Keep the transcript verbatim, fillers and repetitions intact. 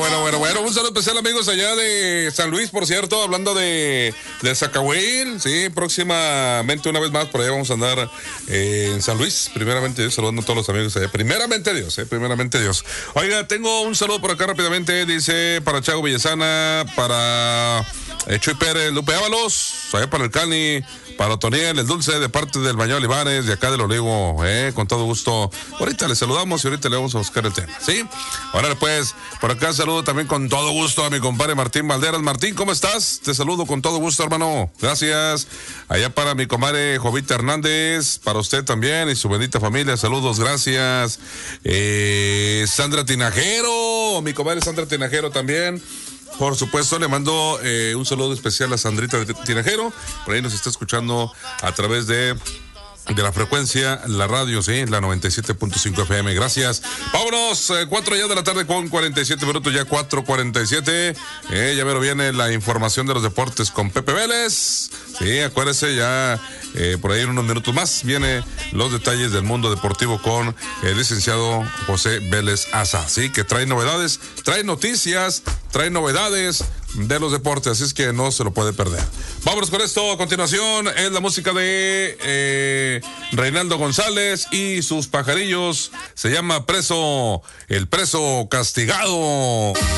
bueno, bueno, bueno. Un saludo especial, amigos, allá de San Luis, por cierto, hablando de, de Zacahuil, sí, próximamente una vez más por allá vamos a andar eh, en San Luis, primeramente Dios, saludando a todos los amigos allá, primeramente Dios, eh, primeramente Dios. Oiga, tengo un saludo por acá rápidamente, dice, para Chago Villesana, para eh, Chuy Pérez, Lupe Ábalos, allá para el Cani, para Otoniel, el Dulce, de parte del Bañado Olivares, de acá del Olivo, eh, con todo gusto. Ahorita le saludamos y ahorita le vamos a buscar el tema, ¿sí? Ahora pues, por acá saludo también con todo gusto a mi compadre Martín Valderas. Martín, ¿cómo estás? Te saludo con todo gusto, hermano. Gracias. Allá para mi comadre Jovita Hernández, para usted también y su bendita familia, saludos, gracias. Eh, Sandra Tinajero, mi comadre Sandra Tinajero también. Por supuesto, le mando eh, un saludo especial a Sandrita Tinajero. Por ahí nos está escuchando a través de, de la frecuencia, la radio, sí, la noventa y siete punto cinco F M. Gracias. Vámonos, eh, cuatro ya de la tarde con cuarenta y siete minutos, ya cuatro cuarenta y siete. Eh, ya mero viene la información de los deportes con Pepe Vélez. Sí, acuérdese, ya eh, por ahí en unos minutos más viene los detalles del mundo deportivo con el licenciado José Vélez Asa. Sí, que trae novedades, trae noticias, trae novedades de los deportes, así es que no se lo puede perder. Vámonos con esto. A continuación es la música de eh, Reinaldo González y sus pajarillos. Se llama Preso, el preso castigado.